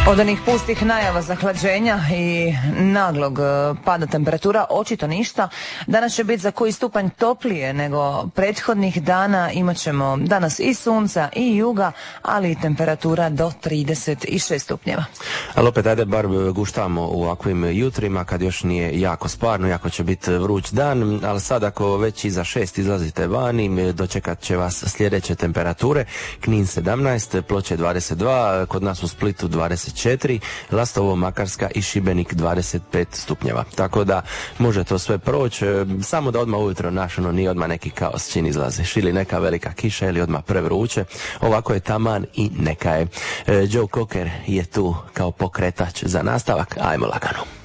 Od onih pustih najava zahlađenja i naglog pada temperatura očito ništa. Danas će biti za koji stupanj toplije nego prethodnih dana. Imat ćemo danas i sunca i juga, ali i temperatura do 36 stupnjeva. Ali opet ajde bar guštamo u ovakvim jutrima kad još nije jako sparno, jako će biti vruć dan, ali sad ako već iza 6 izlazite vani, dočekat će vas sljedeće temperature. Knin 17, Ploče 22, kod nas u Splitu 24, Lastovo, Makarska i Šibenik 25 stupnjeva. Tako da može to sve proći, samo da odmah ujutro nije odmah neki kaos čim izlaziš, ili neka velika kiša ili odmah prevruće. Ovako je taman i neka je. Joe Cocker je tu kao pokretač za nastavak. Ajmo lagano.